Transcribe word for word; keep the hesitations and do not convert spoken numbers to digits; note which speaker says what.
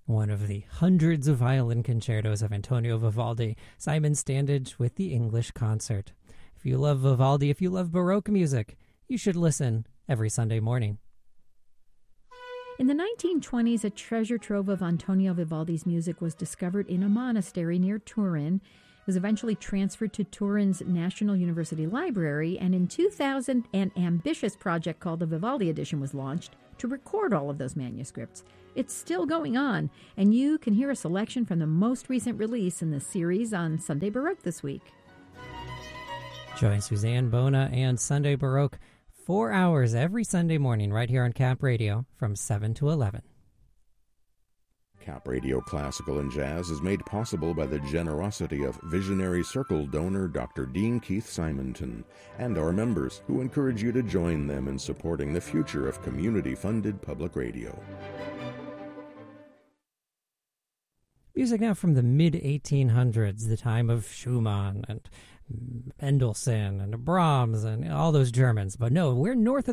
Speaker 1: one of the hundreds of violin concertos of Antonio Vivaldi, Simon Standage with the English Concert. If you love Vivaldi, if you love Baroque music, you should listen every Sunday morning.
Speaker 2: In the nineteen twenties, a treasure trove of Antonio Vivaldi's music was discovered in a monastery near Turin. It was eventually transferred to Turin's National University Library, and in two thousand, an ambitious project called the Vivaldi Edition was launched to record all of those manuscripts. It's still going on, and you can hear a selection from the most recent release in the series on Sunday Baroque this week.
Speaker 1: Join Suzanne Bona and Sunday Baroque four hours every Sunday morning right here on Cap Radio from seven to eleven.
Speaker 3: Cap Radio Classical and Jazz is made possible by the generosity of visionary Circle donor Doctor Dean Keith Simonton and our members, who encourage you to join them in supporting the future of community-funded public radio.
Speaker 1: Music now from the mid eighteen hundreds, the time of Schumann and Mendelssohn and Brahms and all those Germans. But no, we're north of